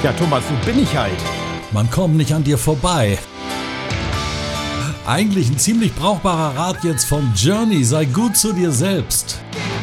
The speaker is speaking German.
Ja, Thomas, so bin ich halt. Man kommt nicht an dir vorbei. Eigentlich ein ziemlich brauchbarer Rat jetzt von Journey. Sei gut zu dir selbst.